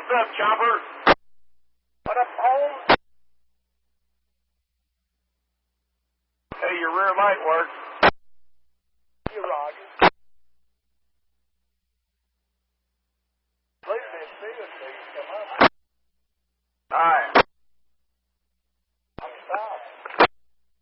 What's up, Chopper? What up, Holmes? Hey, your rear light works. You, Roger. Please didn't see us, please come up.